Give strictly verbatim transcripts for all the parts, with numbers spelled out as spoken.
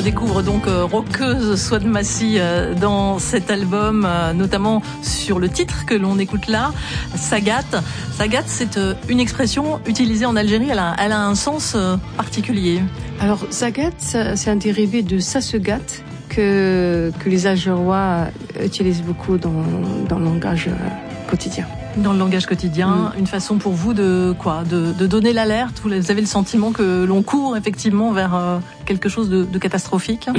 découvre donc euh, rockeuse Souad Massi euh, dans cet album, euh, notamment sur le titre que l'on écoute là, Sagat. Sagat, c'est euh, une expression utilisée en Algérie, elle a, elle a un sens euh, particulier. Alors Sagat, c'est un dérivé de Sassegat que, que les Algérois utilisent beaucoup dans, dans le langage quotidien. Dans le langage quotidien, mmh. une façon pour vous de quoi, de, de donner l'alerte. Vous avez le sentiment que l'on court effectivement vers euh, quelque chose de, de catastrophique.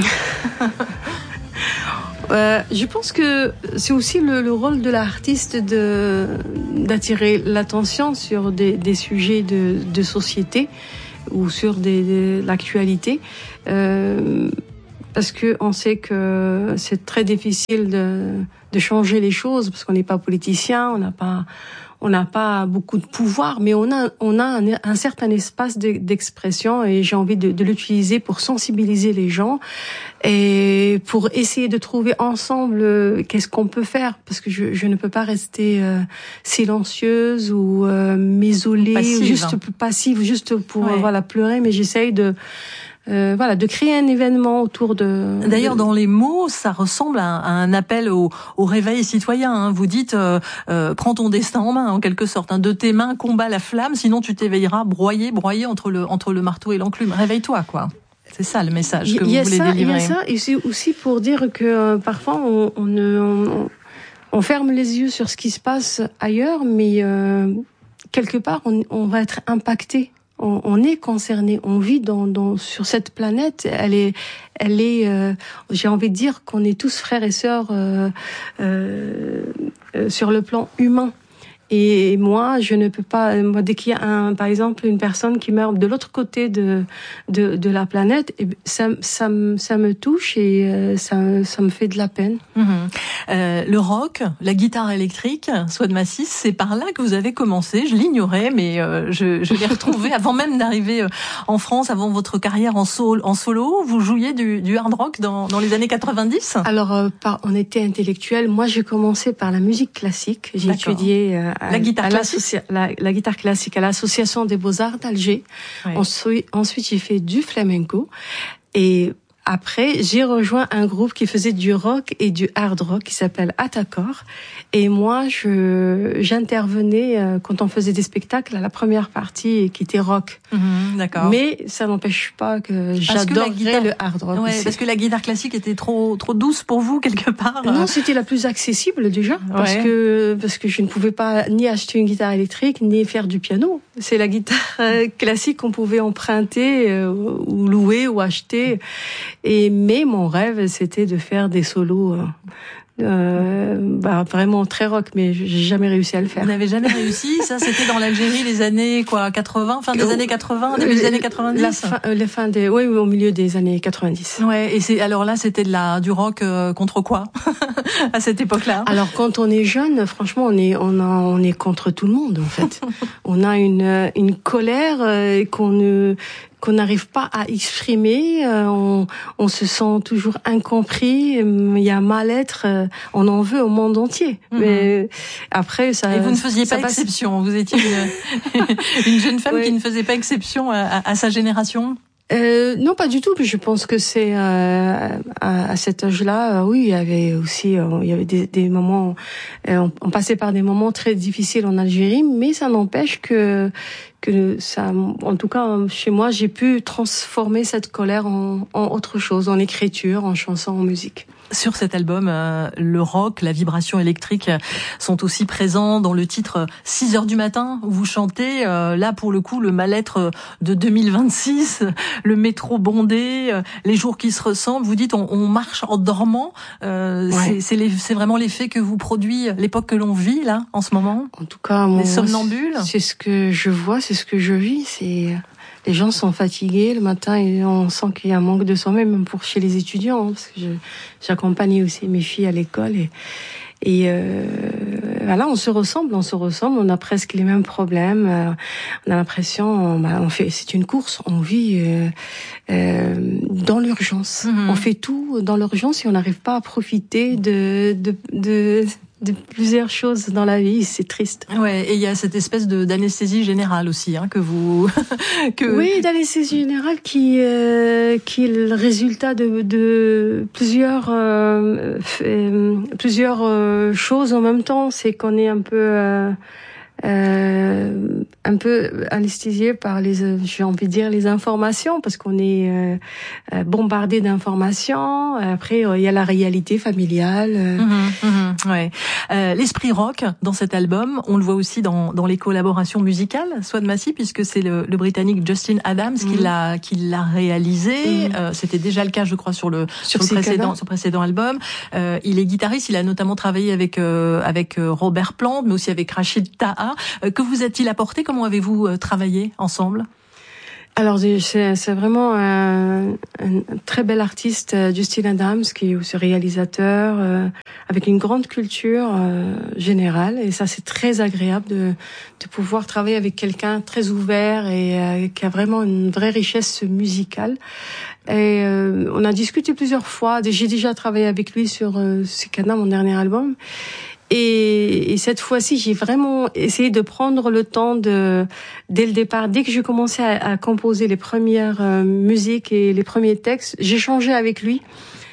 euh, je pense que c'est aussi le, le rôle de l'artiste de d'attirer l'attention sur des, des sujets de, de société ou sur des, de l'actualité. Euh, Parce que on sait que c'est très difficile de, de changer les choses parce qu'on n'est pas politicien, on n'a pas, on n'a pas beaucoup de pouvoir, mais on a, on a un, un certain espace de, d'expression et j'ai envie de, de l'utiliser pour sensibiliser les gens et pour essayer de trouver ensemble qu'est-ce qu'on peut faire parce que je, je ne peux pas rester euh, silencieuse ou euh, m'isoler, passive. ou juste passive, juste pour ouais. euh, voilà pleurer, mais j'essaye de Euh, voilà, de créer un événement autour de... D'ailleurs, de... dans les mots, ça ressemble à, à un appel au, au réveil citoyen. Hein. Vous dites, euh, euh, prends ton destin en main, en quelque sorte. Hein. De tes mains, combat la flamme, sinon tu t'éveilleras broyé, broyé entre le, entre le marteau et l'enclume. Réveille-toi, quoi. C'est ça le message que vous voulez ça, délivrer. Il y a ça, et c'est aussi pour dire que euh, parfois on, on, on, on ferme les yeux sur ce qui se passe ailleurs, mais euh, quelque part on, on va être impacté. On, on est concerné, on vit dans, dans sur cette planète. Elle est, elle est. Euh, j'ai envie de dire qu'on est tous frères et sœurs euh, euh, euh, sur le plan humain. Et moi, je ne peux pas. Moi, dès qu'il y a un, par exemple, une personne qui meurt de l'autre côté de de, de la planète, ça, ça, ça me touche et ça, ça me fait de la peine. Mmh. Euh, le rock, la guitare électrique, Souad Massi, c'est par là que vous avez commencé. Je l'ignorais, mais euh, je, je l'ai retrouvé avant même d'arriver en France, avant votre carrière en solo. En solo, vous jouiez du, du hard rock dans, dans les années quatre-vingt-dix. Alors, euh, par, on était intellectuel. Moi, j'ai commencé par la musique classique. J'ai D'accord. étudié. Euh, La guitare, classique. La, la guitare classique à l'Association des Beaux-Arts d'Alger. Oui. Ensuite, ensuite, j'ai fait du flamenco. Et après, j'ai rejoint un groupe qui faisait du rock et du hard rock qui s'appelle Atakor. Et moi, je, j'intervenais euh, quand on faisait des spectacles à la première partie qui était rock. Mmh, d'accord. Mais ça n'empêche pas que j'adorais guitare... le hard rock. Ouais, parce que la guitare classique était trop, trop douce pour vous quelque part. Non, c'était la plus accessible déjà. Ouais. Parce que, parce que je ne pouvais pas ni acheter une guitare électrique, ni faire du piano. C'est la guitare classique qu'on pouvait emprunter euh, ou louer ou acheter. Et mais mon rêve, c'était de faire des solos euh, euh, bah, vraiment très rock, mais j'ai jamais réussi à le faire. Vous n'avez jamais réussi? Ça, c'était dans l'Algérie, les années quoi, quatre-vingts, fin des années quatre-vingts, début des années quatre-vingt-dix. La fin, euh, la fin des, oui, au milieu des années quatre-vingt-dix. Ouais. Et c'est alors là, c'était de la du rock euh, contre quoi à cette époque-là? Alors quand on est jeune, franchement, on est on a on est contre tout le monde en fait. On a une une colère euh, qu'on ne qu'on n'arrive pas à exprimer, euh, on, on se sent toujours incompris, il y a un mal-être, euh, on en veut au monde entier. Mmh. Mais après, ça. Et vous ne faisiez pas passe... exception, vous étiez une, une jeune femme oui. qui ne faisait pas exception à, à, à sa génération. Euh, non, pas du tout. Je pense que c'est euh, à, à cet âge-là, euh, oui, il y avait aussi, euh, il y avait des, des moments, euh, on, on passait par des moments très difficiles en Algérie, mais ça n'empêche que que ça, en tout cas chez moi, j'ai pu transformer cette colère en, en autre chose, en écriture, en chanson, en musique. Sur cet album, euh, le rock, la vibration électrique sont aussi présents dans le titre six heures du matin où vous chantez. Euh, là, pour le coup, le mal-être de deux mille vingt-six, le métro bondé, euh, les jours qui se ressemblent. Vous dites, on, on marche en dormant. Euh, ouais. c'est, c'est, les, c'est vraiment l'effet que vous produit l'époque que l'on vit là, en ce moment. En tout cas, moi, les somnambules. C'est ce que je vois, c'est ce que je vis. C'est les gens sont fatigués le matin et on sent qu'il y a un manque de sommeil, même pour chez les étudiants, hein, parce que je, j'accompagne aussi mes filles à l'école et, et euh, voilà, on se ressemble, on se ressemble, on a presque les mêmes problèmes. Euh, on a l'impression, on, bah, on fait, c'est une course, on vit euh, euh, dans l'urgence. Mmh. On fait tout dans l'urgence et on n'arrive pas à profiter de de de de plusieurs choses dans la vie, c'est triste. Ouais, et il y a cette espèce de d'anesthésie générale aussi, hein, que vous que oui, d'anesthésie générale qui euh, qui est le résultat de de plusieurs euh, euh, plusieurs euh, choses en même temps. C'est qu'on est un peu euh, Euh, un peu anesthésié par les, j'ai envie de dire, les informations, parce qu'on est euh, euh, bombardé d'informations. Après, euh, il y a la réalité familiale. Mmh, mmh, ouais. Euh, l'esprit rock dans cet album, on le voit aussi dans, dans les collaborations musicales, Swan Massey, puisque c'est le, le Britannique Justin Adams mmh. qui l'a qui l'a réalisé. Mmh. Euh, c'était déjà le cas, je crois, sur le sur, sur le précédent sur précédent album. Euh, il est guitariste. Il a notamment travaillé avec euh, avec Robert Plant, mais aussi avec Rachid Taha. Que vous a-t-il apporté? Comment avez-vous travaillé ensemble? Alors c'est, c'est vraiment un, un très bel artiste, Justin Adams, qui est aussi réalisateur, euh, avec une grande culture euh, générale, et ça c'est très agréable de, de pouvoir travailler avec quelqu'un très ouvert et euh, qui a vraiment une vraie richesse musicale. Et euh, on a discuté plusieurs fois. J'ai déjà travaillé avec lui sur euh, Cicada, mon dernier album. Et, et cette fois-ci, j'ai vraiment essayé de prendre le temps de, dès le départ, dès que j'ai commencé à, à composer les premières euh, musiques et les premiers textes, j'ai changé avec lui.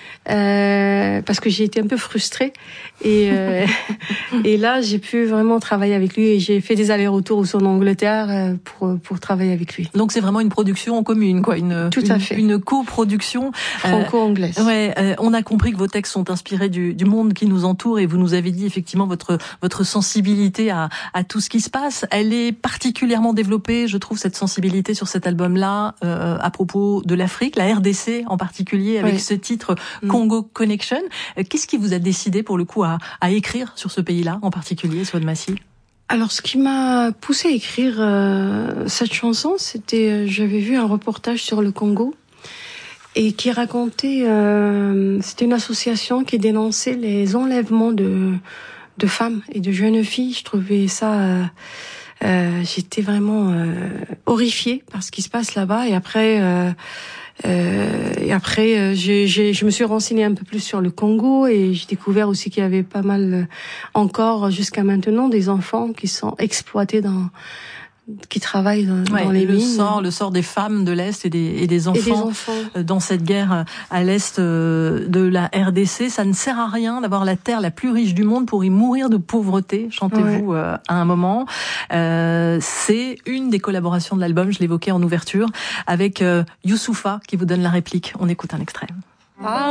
Euh, parce que j'ai été un peu frustrée et euh, et là j'ai pu vraiment travailler avec lui et j'ai fait des allers-retours aussi en Angleterre euh, pour pour travailler avec lui. Donc c'est vraiment une production en commune, quoi, une tout une, à fait une coproduction franco-anglaise. Euh, ouais, euh, on a compris que vos textes sont inspirés du du monde qui nous entoure et vous nous avez dit effectivement votre votre sensibilité à à tout ce qui se passe. Elle est particulièrement développée, je trouve, cette sensibilité sur cet album-là euh, à propos de l'Afrique, la R D C en particulier, avec oui. ce titre. Mm. Congo Connection. Qu'est-ce qui vous a décidé pour le coup à, à écrire sur ce pays-là en particulier, Swan Massey? Alors, ce qui m'a poussé à écrire euh, cette chanson, c'était euh, j'avais vu un reportage sur le Congo et qui racontait, euh, c'était une association qui dénonçait les enlèvements de de femmes et de jeunes filles. Je trouvais ça, euh, euh, j'étais vraiment euh, horrifiée par ce qui se passe là-bas. Et après. Euh, Euh, et après, euh, j'ai, j'ai, je me suis renseignée un peu plus sur le Congo et j'ai découvert aussi qu'il y avait pas mal, euh, encore jusqu'à maintenant, des enfants qui sont exploités dans, qui travaillent dans, ouais, dans les le mines. Sort, le sort des femmes de l'Est et des, et des enfants, et des enfants dans cette guerre à l'Est de la R D C. Ça ne sert à rien d'avoir la terre la plus riche du monde pour y mourir de pauvreté, chantez-vous ouais. euh, à un moment. Euh, c'est une des collaborations de l'album, je l'évoquais en ouverture, avec euh, Youssoupha qui vous donne la réplique. On écoute un extrait. Ah.